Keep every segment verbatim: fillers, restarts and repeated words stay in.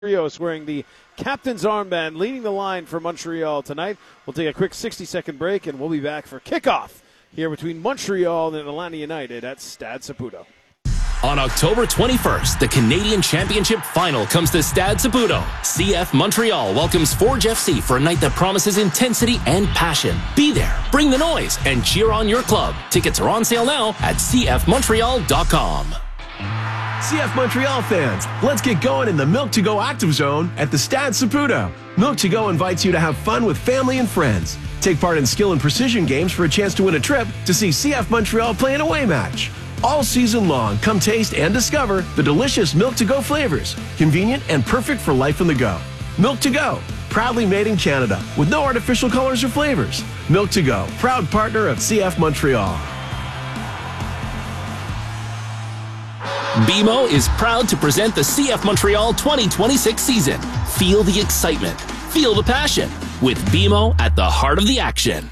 Rios wearing the captain's armband, leading the line for Montreal tonight. We'll take a quick sixty-second break, and we'll be back for kickoff here between Montreal and Atlanta United at Stade Saputo. On October twenty-first, the Canadian Championship Final comes to Stade Saputo. C F Montreal welcomes Forge F C for a night that promises intensity and passion. Be there, bring the noise, and cheer on your club. Tickets are on sale now at c f montreal dot com. C F Montreal fans, let's get going in the Milk to Go Active Zone at the Stade Saputo. Milk to Go invites you to have fun with family and friends. Take part in skill and precision games for a chance to win a trip to see C F Montreal play an away match. All season long, come taste and discover the delicious Milk to Go flavors, convenient and perfect for life on the go. Milk to Go, proudly made in Canada with no artificial colors or flavors. Milk to Go, proud partner of C F Montreal. B M O is proud to present the C F Montreal twenty twenty-six season. Feel the excitement, feel the passion, with B M O at the heart of the action.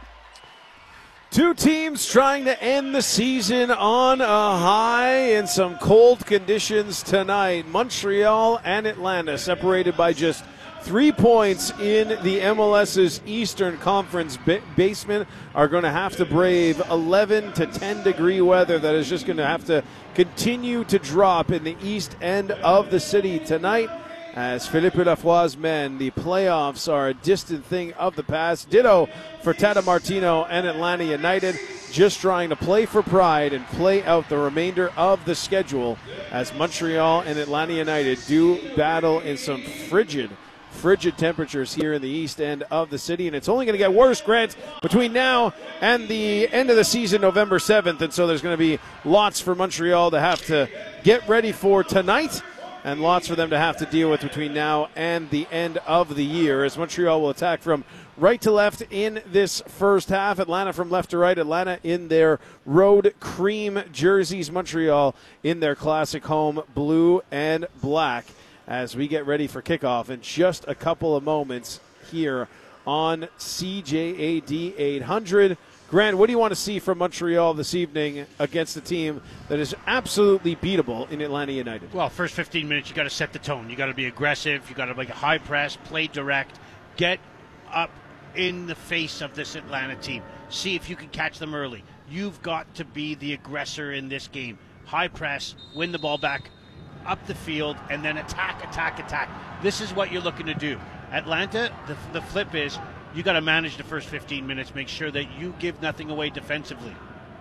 Two teams trying to end the season on a high in some cold conditions tonight. Montreal and Atlanta separated by just three points in the M L S's Eastern Conference ba- basement are going to have to brave eleven to ten degree weather that is just going to have to continue to drop in the east end of the city tonight. As Philippe Lafroy's men, the playoffs are a distant thing of the past. Ditto for Tata Martino and Atlanta United, just trying to play for pride and play out the remainder of the schedule as Montreal and Atlanta United do battle in some frigid frigid temperatures here in the east end of the city, and it's only going to get worse, Grant, between now and the end of the season, November seventh, and so there's going to be lots for Montreal to have to get ready for tonight and lots for them to have to deal with between now and the end of the year as Montreal will attack from right to left in this first half. Atlanta from left to right. Atlanta in their road cream jerseys. Montreal in their classic home blue and black as we get ready for kickoff in just a couple of moments here on C J A D eight hundred. Grant, what do you want to see from Montreal this evening against a team that is absolutely beatable in Atlanta United? Well, first fifteen minutes, you got to set the tone. You got to be aggressive. You got to make a high press, play direct, get up in the face of this Atlanta team. See if you can catch them early. You've got to be the aggressor in this game. High press, win the ball back, up the field, and then attack, attack, attack. This is what you're looking to do. Atlanta, the, the flip is you got to manage the first fifteen minutes, make sure that you give nothing away defensively.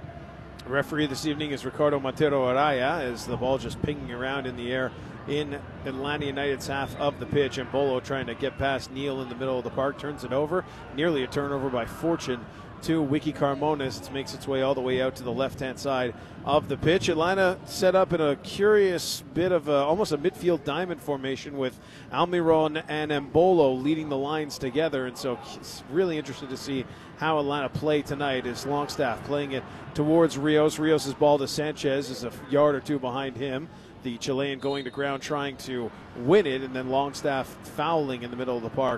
Referee this evening is Ricardo Montero Araya as the ball just pinging around in the air in Atlanta United's half of the pitch, and Bolo trying to get past Neal in the middle of the park, turns it over. Nearly a turnover by Fortune to Wiki Carmonas. It makes its way all the way out to the left-hand side of the pitch. Atlanta set up in a curious bit of a, almost a midfield diamond formation with Almiron and Mbolo leading the lines together, and so it's really interested to see how Atlanta play tonight as Longstaff playing it towards Rios. Rios' ball to Sanchez is a yard or two behind him. The Chilean going to ground trying to win it, and then Longstaff fouling in the middle of the park.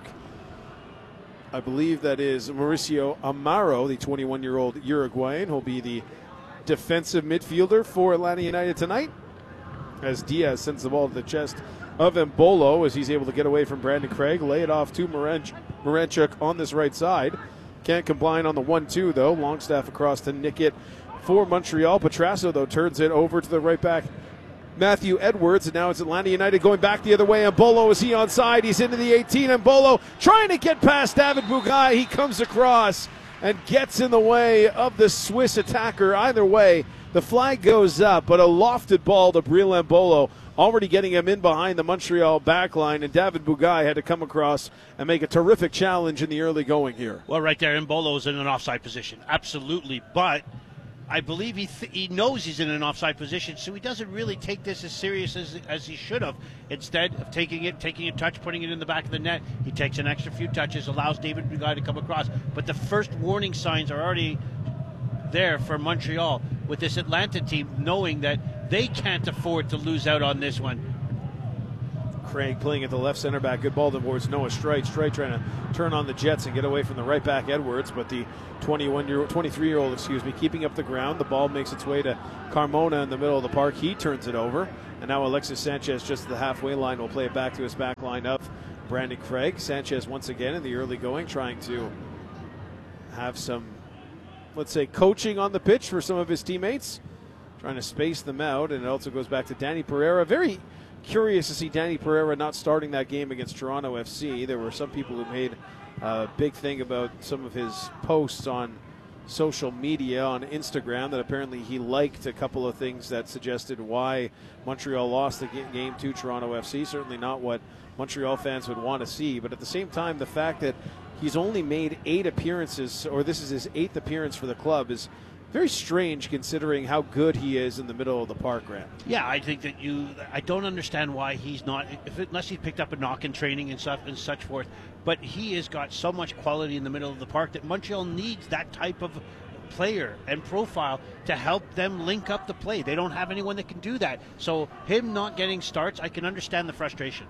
I believe that is Mauricio Amaro, the twenty-one-year-old Uruguayan, who will be the defensive midfielder for Atlanta United tonight, as Diaz sends the ball to the chest of Mbolo as he's able to get away from Brandon Craig, lay it off to Moranch- Moranchuk on this right side. Can't combine on the one two, though. Longstaff across to nick it for Montreal. Petrasso, though, turns it over to the right back, Matthew Edwards, and now it's Atlanta United going back the other way. And Mbolo, is he onside? He's into the eighteen, and Mbolo trying to get past David Bugai. He comes across and gets in the way of the Swiss attacker. Either way, the flag goes up, but a lofted ball to Breel Mbolo, already getting him in behind the Montreal backline, and David Bugai had to come across and make a terrific challenge in the early going here. Well, right there, Mbolo's in an offside position. Absolutely, but I believe he th- he knows he's in an offside position, so he doesn't really take this as serious as, as he should have. Instead of taking it, taking a touch, putting it in the back of the net, he takes an extra few touches, allows David Bugai to come across. But the first warning signs are already there for Montreal with this Atlanta team, knowing that they can't afford to lose out on this one. Craig playing at the left center back. Good ball towards Noah Streit. Streit trying to turn on the Jets and get away from the right back Edwards, but the twenty-one-year-old, twenty-three-year-old, excuse me, keeping up the ground. The ball makes its way to Carmona in the middle of the park. He turns it over, and now Alexis Sanchez just at the halfway line will play it back to his back line of Brandon Craig. Sanchez once again in the early going, trying to have some, let's say, coaching on the pitch for some of his teammates, trying to space them out, and it also goes back to Danny Pereira. Very curious to see Danny Pereira not starting that game against Toronto F C. There were some people who made a big thing about some of his posts on social media, on Instagram, that apparently he liked a couple of things that suggested why Montreal lost the game to Toronto F C. Certainly not what Montreal fans would want to see, but at the same time, the fact that he's only made eight appearances, or this is his eighth appearance for the club, is very strange considering how good he is in the middle of the park, Grant. Yeah, I think that you. I don't understand why he's not, if it, unless he picked up a knock in training and stuff and such forth. But he has got so much quality in the middle of the park that Montreal needs that type of player and profile to help them link up the play. They don't have anyone that can do that. So him not getting starts, I can understand the frustration.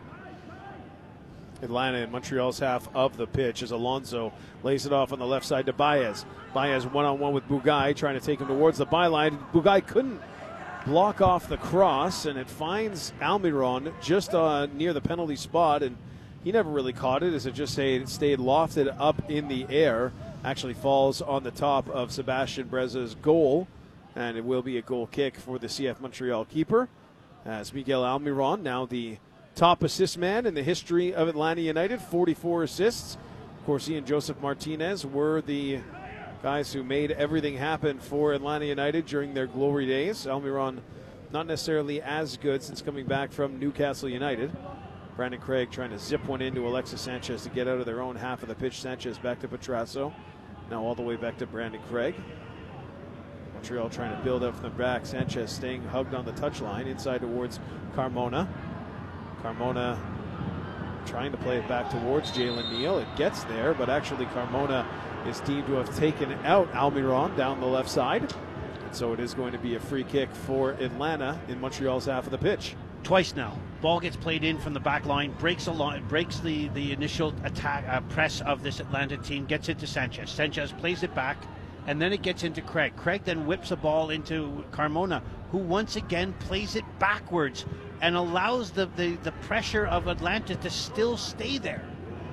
Atlanta in Montreal's half of the pitch as Alonso lays it off on the left side to Baez. Baez one-on-one with Bugaj, trying to take him towards the byline. Bugaj couldn't block off the cross, and it finds Almiron just uh, near the penalty spot, and he never really caught it as it just stayed, stayed lofted up in the air. Actually falls on the top of Sebastian Breza's goal, and it will be a goal kick for the C F Montreal keeper, as Miguel Almiron, now the top assist man in the history of Atlanta United, forty-four assists. Of course, he and Joseph Martinez were the guys who made everything happen for Atlanta United during their glory days. Almiron not necessarily as good since coming back from Newcastle United. Brandon Craig trying to zip one into Alexis Sanchez to get out of their own half of the pitch. Sanchez back to Petrasso. Now all the way back to Brandon Craig. Montreal trying to build up from the back. Sanchez staying hugged on the touchline. Inside towards Carmona. Carmona trying to play it back towards Jalen Neal. It gets there, but actually Carmona is deemed to have taken out Almiron down the left side. And so it is going to be a free kick for Atlanta in Montreal's half of the pitch. Twice now. Ball gets played in from the back line, breaks, along, breaks the, the initial attack uh, press of this Atlanta team, gets into Sanchez. Sanchez plays it back, and then it gets into Craig. Craig then whips a ball into Carmona, who once again plays it backwards and allows the, the, the pressure of Atlanta to still stay there.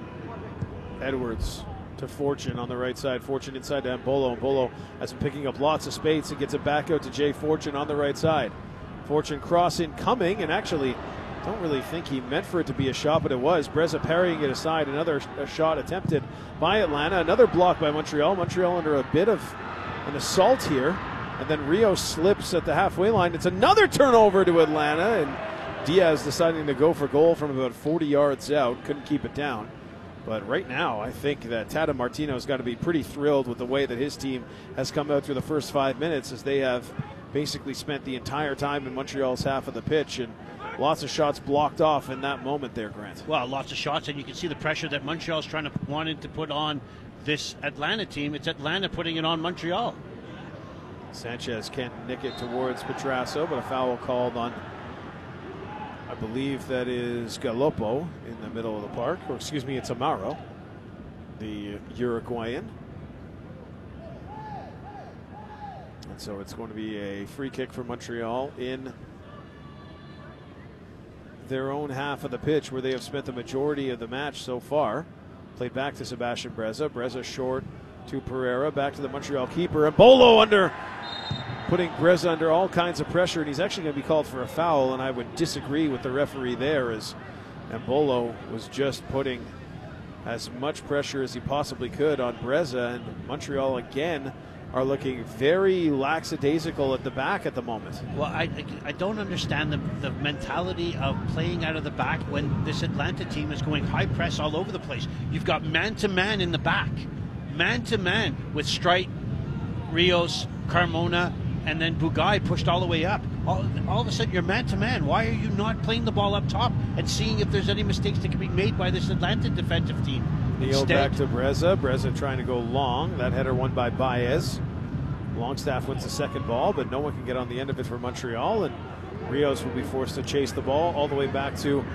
Edwards to Fortune on the right side. Fortune inside to Mbolo. Mbolo has been picking up lots of space and gets it back out to Jay Fortune on the right side. Fortune crossing coming, and actually don't really think he meant for it to be a shot, but it was. Breza parrying it aside. Another a shot attempted by Atlanta. Another block by Montreal. Montreal under a bit of an assault here. And then Rio slips at the halfway line. It's another turnover to Atlanta, and Diaz deciding to go for goal from about forty yards out. Couldn't keep it down. But right now, I think that Tata Martino's got to be pretty thrilled with the way that his team has come out through the first five minutes, as they have basically spent the entire time in Montreal's half of the pitch, and lots of shots blocked off in that moment there, Grant. Well, lots of shots, and you can see the pressure that Montreal's trying to wanted to put on this Atlanta team. It's Atlanta putting it on Montreal. Sanchez can't nick it towards Petrasso, but a foul called on, I believe that is Galopo in the middle of the park, or excuse me, it's Amaro, the Uruguayan. And so it's going to be a free kick for Montreal in their own half of the pitch, where they have spent the majority of the match so far. Played back to Sebastian Breza. Breza short to Pereira. Back to the Montreal keeper. And Mbolo under, putting Breza under all kinds of pressure. And he's actually going to be called for a foul. And I would disagree with the referee there, as Mbolo was just putting as much pressure as he possibly could on Breza. And Montreal again are looking very lackadaisical at the back at the moment. Well, I, I don't understand the, the mentality of playing out of the back when this Atlanta team is going high press all over the place. You've got man-to-man in the back. Man-to-man with Streit, Rios, Carmona, and then Bugaj pushed all the way up. All, all of a sudden, you're man-to-man. Why are you not playing the ball up top and seeing if there's any mistakes that can be made by this Atlanta defensive team? Neal back to Breza. Breza trying to go long. That header won by Baez. Longstaff wins the second ball, but no one can get on the end of it for Montreal, and Rios will be forced to chase the ball all the way back to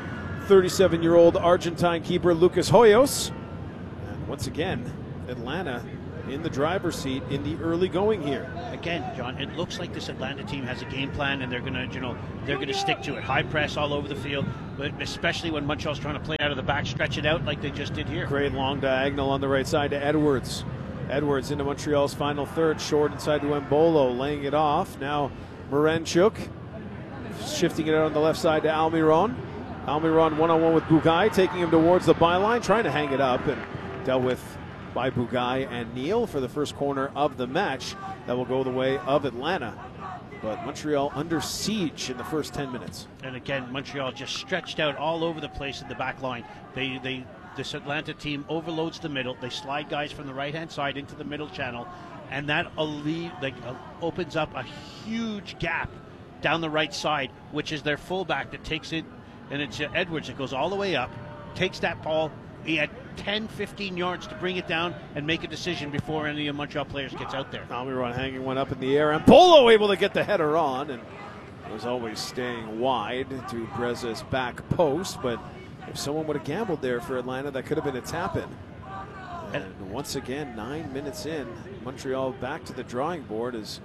thirty-seven-year-old Argentine keeper Lucas Hoyos. And once again, Atlanta in the driver's seat in the early going here. Again, John, it looks like this Atlanta team has a game plan, and they're going to, you know, they're going to stick to it. High press all over the field, but especially when Montreal's trying to play out of the back, stretch it out like they just did here. Great long diagonal on the right side to Edwards. Edwards into Montreal's final third, short inside to Mbolo, laying it off. Now Maranchuk shifting it out on the left side to Almiron. Almiron one-on-one with Bugaj, taking him towards the byline, trying to hang it up, and dealt with by Bugaj and Neal for the first corner of the match. That will go the way of Atlanta. But Montreal under siege in the first ten minutes. And again, Montreal just stretched out all over the place in the back line. They, they, this Atlanta team overloads the middle. They slide guys from the right-hand side into the middle channel, and that lead, like, uh, opens up a huge gap down the right side, which is their fullback that takes it, and it's uh, Edwards that goes all the way up, takes that ball. He had ten, fifteen yards to bring it down and make a decision before any of the Montreal players gets out there. Almiron hanging one up in the air, and Polo able to get the header on, and was always staying wide to Breza's back post, but if someone would have gambled there for Atlanta, that could have been a tap-in. And once again, nine minutes in, Montreal back to the drawing board as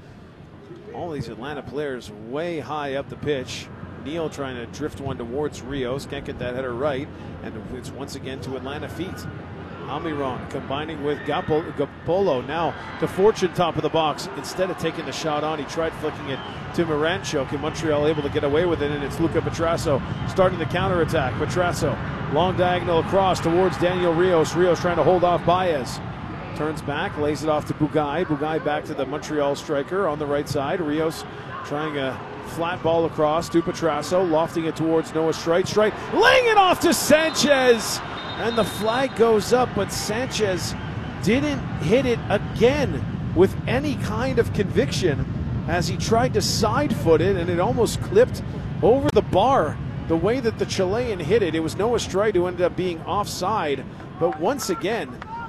all these Atlanta players way high up the pitch. Neal trying to drift one towards Rios, can't get that header right, and it's once again to Atlanta feet. Almiron combining with Gapolo, now to Fortune, top of the box. Instead of taking the shot on, he tried flicking it to Maranchuk, and Montreal able to get away with it, and it's Luca Petrasso starting the counterattack. Petrasso, long diagonal across towards Daniel Rios. Rios trying to hold off Baez. Turns back, lays it off to Bugaj. Bugaj back to the Montreal striker on the right side. Rios trying a flat ball across to Petrasso, lofting it towards Noah Streit. Streit laying it off to Sanchez, and the flag goes up, but Sanchez didn't hit it again with any kind of conviction as he tried to side foot it, and it almost clipped over the bar. The way that the Chilean hit it, it was Noah Streit who ended up being offside, but once again,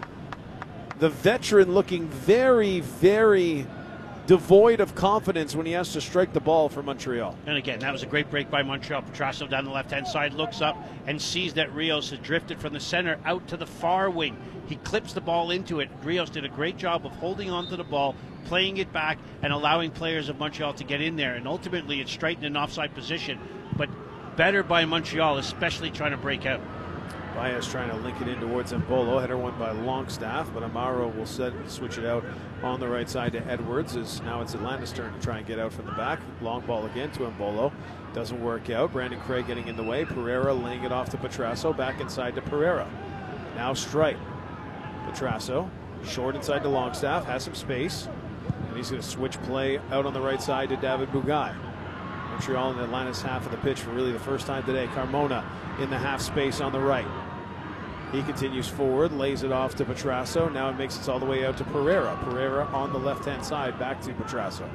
the veteran looking very, very devoid of confidence when he has to strike the ball for Montreal. And again, that was a great break by Montreal. Petrasso down the left-hand side looks up and sees that Rios has drifted from the center out to the far wing. He clips the ball into it. Rios did a great job of holding on to the ball, playing it back, and allowing players of Montreal to get in there. And ultimately, it's straightened in an offside position. But better by Montreal, especially trying to break out. Baez trying to link it in towards Mbolo. Header one by Longstaff, but Amaro will set, switch it out on the right side to Edwards. As now it's Atlanta's turn to try and get out from the back. Long ball again to Mbolo. Doesn't work out. Brandon Craig getting in the way. Pereira laying it off to Petrasso. Back inside to Pereira. Now Streit. Petrasso short inside to Longstaff. Has some space. And he's going to switch play out on the right side to David Bugaj. Montreal in Atlanta's half of the pitch for really the first time today. Carmona in the half space on the right. He continues forward, lays it off to Petrasso. Now it makes it all the way out to Pereira. Pereira on the left-hand side, back to Petrasso.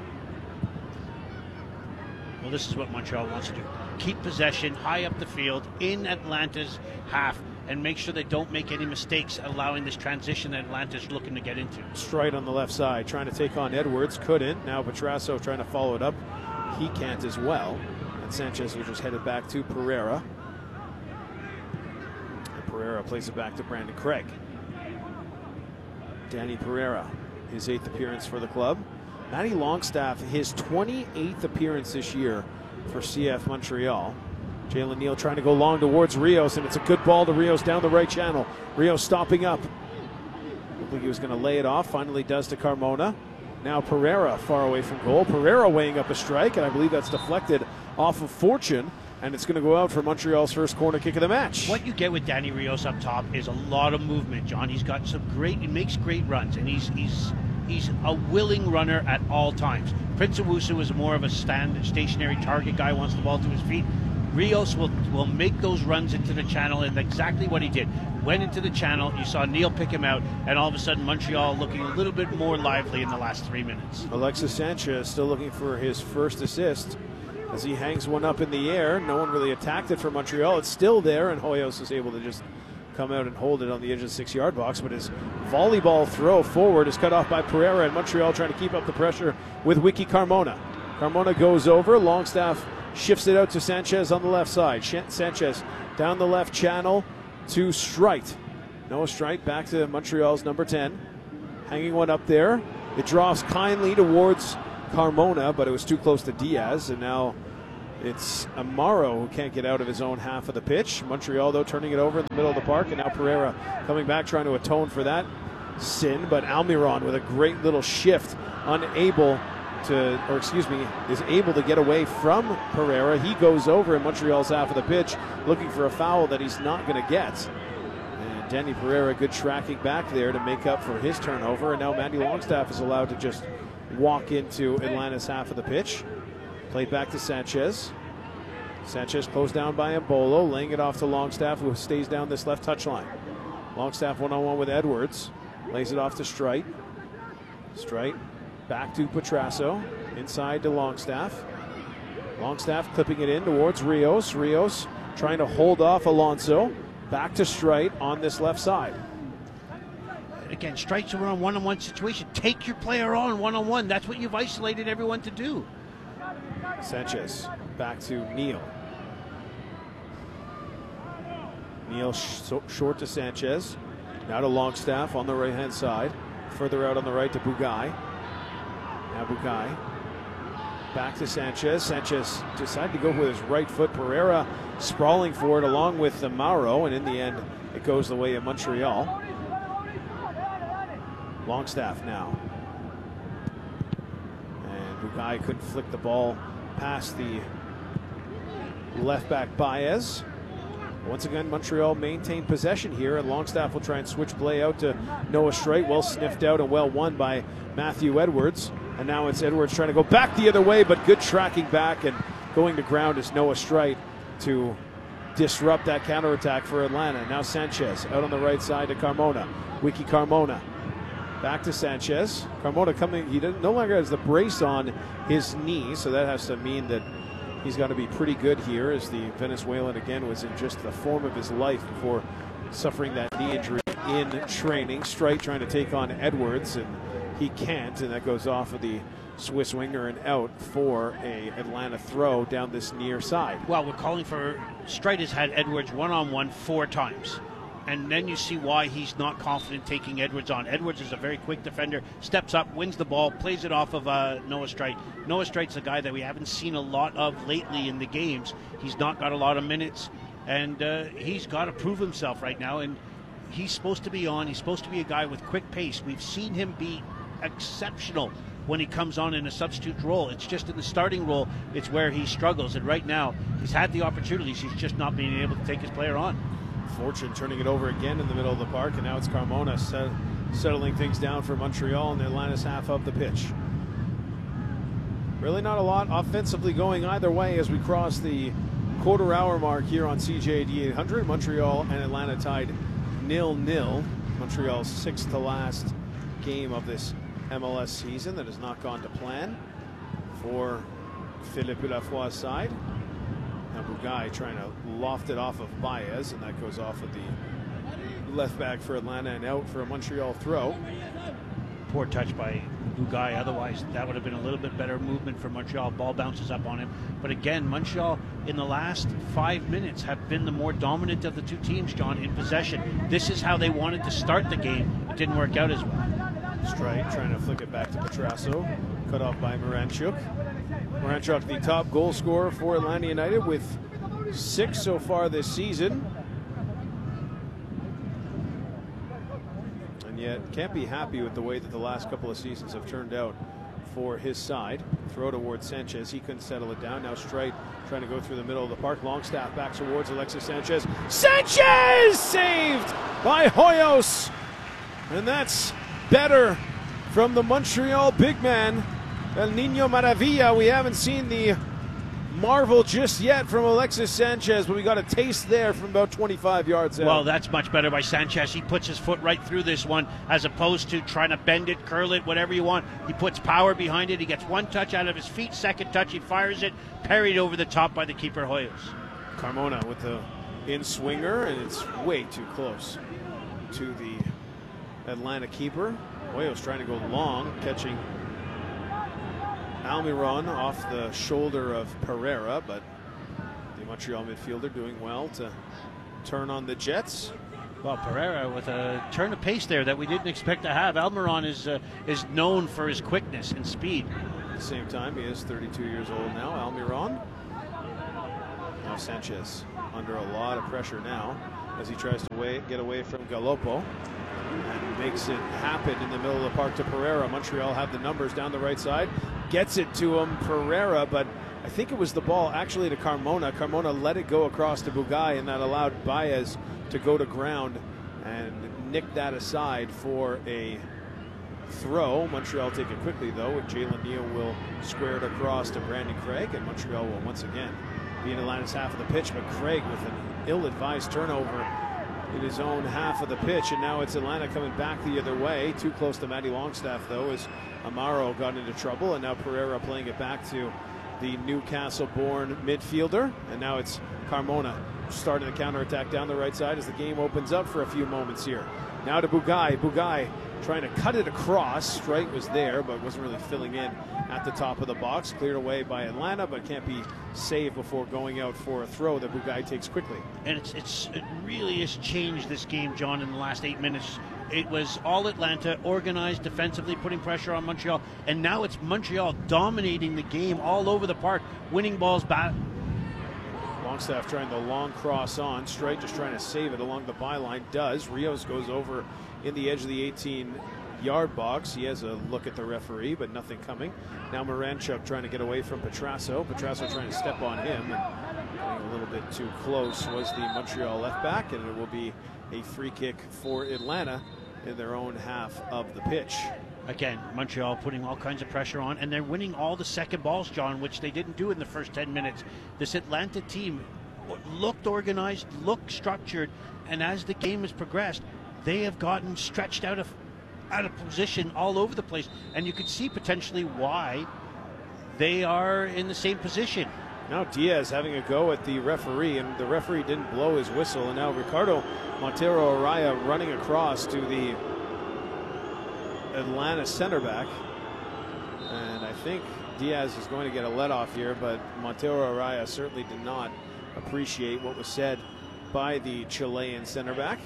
Well, this is what Montreal wants to do. Keep possession high up the field in Atlanta's half and make sure they don't make any mistakes allowing this transition that Atlanta's looking to get into. Streit on the left side, trying to take on Edwards. Couldn't. Now Petrasso trying to follow it up. He can't as well. And Sanchez will just head it back to Pereira. Pereira plays it back to Brandon Craig. Danny Pereira, his eighth appearance for the club. Matty Longstaff, his twenty-eighth appearance this year for C F Montreal. Jalen Neal trying to go long towards Rios, and it's a good ball to Rios down the right channel. Rios stopping up. Looked like he was going to lay it off. Finally does to Carmona. Now Pereira far away from goal. Pereira weighing up a strike, and I believe that's deflected off of Fortune. And it's going to go out for Montreal's first corner kick of the match. What you get with Danny Rios up top is a lot of movement, John. He's got some great, he makes great runs, and he's he's he's a willing runner at all times. Prince Owusu is more of a stand stationary target guy, wants the ball to his feet. Rios will will make those runs into the channel, and exactly what he did. Went into the channel, you saw Neal pick him out, and all of a sudden Montreal looking a little bit more lively in the last three minutes. Alexis Sanchez still looking for his first assist as he hangs one up in the air. No one really attacked it for Montreal. It's still there, and Hoyos is able to just come out and hold it on the edge of the six-yard box, but his volleyball throw forward is cut off by Pereira, and Montreal trying to keep up the pressure with Wiki Carmona. Carmona goes over. Longstaff shifts it out to Sanchez on the left side. Sanchez down the left channel to Streit. Noah Streit back to Montreal's number ten. Hanging one up there. It draws kindly towards Carmona, but it was too close to Diaz, and now it's Amaro who can't get out of his own half of the pitch. Montreal, though, turning it over in the middle of the park, and now Pereira coming back trying to atone for that sin, but Almiron with a great little shift, unable to, or excuse me, is able to get away from Pereira. He goes over in Montreal's half of the pitch, looking for a foul that he's not going to get. And Danny Pereira, good tracking back there to make up for his turnover, and now Mandy Longstaff is allowed to just walk into Atlanta's half of the pitch. Played back to Sanchez. Sanchez closed down by Embolo, laying it off to Longstaff, who stays down this left touchline. Longstaff one-on-one with Edwards. Lays it off to Streit. Streit back to Petrasso. Inside to Longstaff. Longstaff clipping it in towards Rios. Rios trying to hold off Alonso. Back to Streit on this left side. Again, Streit's a one-on-one situation. Take your player on one-on-one. That's what you've isolated everyone to do. Sanchez back to Neal. Neal sh short to Sanchez. Now to Longstaff on the right-hand side. Further out on the right to Bugay. Now Bugay. Back to Sanchez. Sanchez decided to go with his right foot. Pereira sprawling for it along with the Mauro, and in the end, it goes the way of Montreal. Longstaff now. And Bugay couldn't flick the ball past the left back Baez. Once again, Montreal maintained possession here, and Longstaff will try and switch play out to Noah Streit. Well sniffed out and well won by Matthew Edwards. And now it's Edwards trying to go back the other way, but good tracking back, and going to ground is Noah Streit to disrupt that counterattack for Atlanta. Now Sanchez out on the right side to Carmona. Wiki Carmona. Back to Sanchez. Carmona coming, he no longer has the brace on his knee, so that has to mean that he's got to be pretty good here, as the Venezuelan again was in just the form of his life before suffering that knee injury in training. Streit trying to take on Edwards, and he can't, and that goes off of the Swiss winger and out for a Atlanta throw down this near side. Well, we're calling for, Streit has had Edwards one-on-one four times. And then you see why he's not confident taking Edwards on. Edwards is a very quick defender, steps up, wins the ball, plays it off of uh, Noah Streit. Noah Streit's a guy that we haven't seen a lot of lately in the games. He's not got a lot of minutes, and uh, he's got to prove himself right now. And he's supposed to be on. He's supposed to be a guy with quick pace. We've seen him be exceptional when he comes on in a substitute role. It's just in the starting role, it's where he struggles. And right now, he's had the opportunities. He's just not being able to take his player on. Fortune turning it over again in the middle of the park, and now it's Carmona set, settling things down for Montreal in the Atlanta's half of the pitch. Really not a lot offensively going either way as we cross the quarter hour mark here on C J A D eight hundred. Montreal and Atlanta tied nil nil. Montreal's sixth to last game of this M L S season that has not gone to plan for Philippe Lafoy's side. Now Bugay trying to loft it off of Baez, and that goes off of the left back for Atlanta and out for a Montreal throw. Poor touch by Bugay. Otherwise, that would have been a little bit better movement for Montreal. Ball bounces up on him. But again, Montreal in the last five minutes have been the more dominant of the two teams, John, in possession. This is how they wanted to start the game. It didn't work out as well. Streit trying to flick it back to Petrasso. Cut off by Moranchuk. Moranchuk, the top goal scorer for Atlanta United, with six so far this season. And yet can't be happy with the way that the last couple of seasons have turned out for his side. Throw towards Sanchez. He couldn't settle it down. Now Streit trying to go through the middle of the park. Longstaff back towards Alexis Sanchez. Sanchez saved by Hoyos. And that's better from the Montreal big man, El Niño Maravilla. We haven't seen the marvel just yet from Alexis Sanchez, but we got a taste there from about twenty-five yards out. Well, that's much better by Sanchez. He puts his foot right through this one, as opposed to trying to bend it, curl it, whatever you want. He puts power behind it. He gets one touch out of his feet. Second touch, he fires it, parried over the top by the keeper, Hoyos. Carmona with the in-swinger, and it's way too close to the Atlanta keeper. Hoyos trying to go long, catching Almiron off the shoulder of Pereira, but the Montreal midfielder doing well to turn on the Jets. Well, Pereira with a turn of pace there that we didn't expect to have. Almiron is uh, is known for his quickness and speed. At the same time, he is thirty-two years old now, Almiron. Now Sanchez under a lot of pressure now as he tries to way, get away from Galopo and makes it happen in the middle of the park to Pereira. Montreal have the numbers down the right side. Gets it to him, Pereira, but I think it was the ball actually to Carmona. Carmona let it go across to Bugai, and that allowed Baez to go to ground and nick that aside for a throw. Montreal take it quickly, though, and Jalen Neal will square it across to Brandon Craig, and Montreal will once again be in Atlanta's half of the pitch, but Craig with an ill-advised turnover in his own half of the pitch, and now it's Atlanta coming back the other way. Too close to Matty Longstaff, though, as Amaro got into trouble, and now Pereira playing it back to the Newcastle-born midfielder, and now it's Carmona starting the counterattack down the right side as the game opens up for a few moments here. Now to Bugai. Bugai trying to cut it across. Strike was there, but wasn't really filling in at the top of the box. Cleared away by Atlanta, but can't be saved before going out for a throw that Bugai takes quickly. And it's, it's it really has changed this game, John, in the last eight minutes. It was all Atlanta, organized defensively, putting pressure on Montreal, and now it's Montreal dominating the game all over the park, winning balls back. Longstaff trying the long cross on. Strike just trying to save it along the byline. Does. Rios goes over in the edge of the eighteen-yard box. He has a look at the referee, but nothing coming. Now Moranchuk trying to get away from Petrasso. Petrasso trying to step on him. And getting a little bit too close was the Montreal left back, and it will be a free kick for Atlanta in their own half of the pitch. Again, Montreal putting all kinds of pressure on, and they're winning all the second balls, John, which they didn't do in the first ten minutes. This Atlanta team looked organized, looked structured, and as the game has progressed, they have gotten stretched out of out of position all over the place, and you could see potentially why they are in the same position. Now Diaz having a go at the referee, and the referee didn't blow his whistle, and now Ricardo Montero Araya running across to the Atlanta center back, and I think Diaz is going to get a let off here, but Montero Araya certainly did not appreciate what was said by the Chilean center back,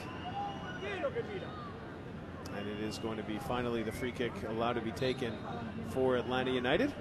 and it is going to be finally the free kick allowed to be taken for Atlanta United.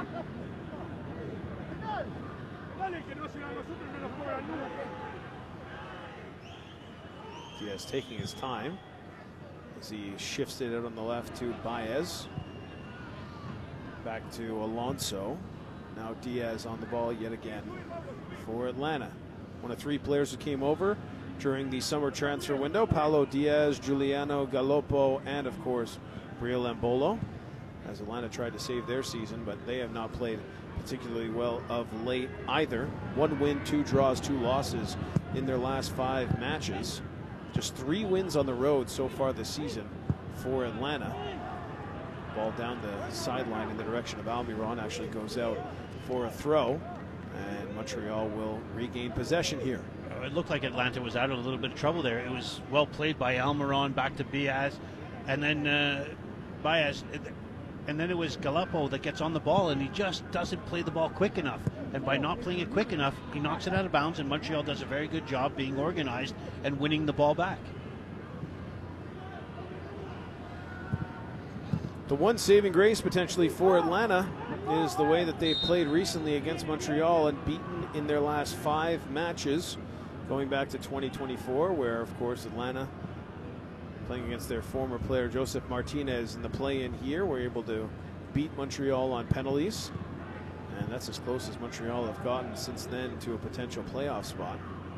Diaz taking his time as he shifts it out on the left to Baez. Back to Alonso. Now Diaz on the ball yet again for Atlanta. One of three players who came over during the summer transfer window. Paulo Diaz, Giuliano Galopo, and of course Briel Embolo, as Atlanta tried to save their season, but they have not played particularly well of late either. One win, two draws, two losses in their last five matches. Just three wins on the road so far this season for Atlanta. Ball down the sideline in the direction of Almiron actually goes out for a throw, and Montreal will regain possession here. It looked like Atlanta was out of a little bit of trouble there. It was well played by Almiron back to Baez, and then uh, Baez, and then it was Galopo that gets on the ball, and he just doesn't play the ball quick enough. And by not playing it quick enough, he knocks it out of bounds, and Montreal does a very good job being organized and winning the ball back. The one saving grace potentially for Atlanta is the way that they've played recently against Montreal and beaten in their last five matches, going back to twenty twenty-four, where, of course, Atlanta, playing against their former player Joseph Martinez in the play-in here, were able to beat Montreal on penalties. And that's as close as Montreal have gotten since then to a potential playoff spot.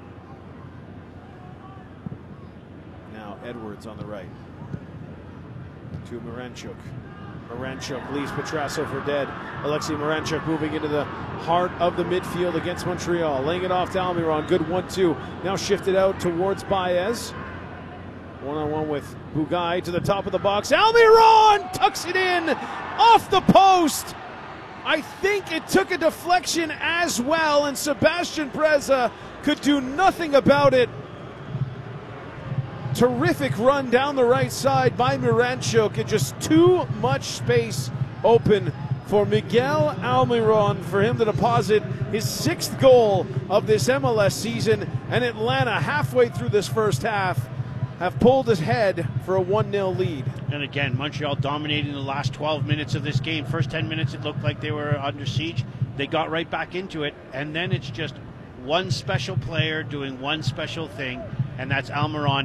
Now Edwards on the right to Moranchuk. Moranchuk leaves Petrasso for dead. Alexei Moranchuk moving into the heart of the midfield against Montreal, laying it off to Almiron. Good one two. Now shifted out towards Baez. One-on-one with Bugai to the top of the box. Almiron tucks it in off the post. I think it took a deflection as well, and Sebastian Preza could do nothing about it. Terrific run down the right side by Moranchuk, and just too much space open for Miguel Almiron, for him to deposit his sixth goal of this M L S season. And Atlanta, halfway through this first half, have pulled ahead for a one nil lead. And again, Montreal dominating the last twelve minutes of this game. First ten minutes, it looked like they were under siege. They got right back into it, and then it's just one special player doing one special thing, and that's Almiron.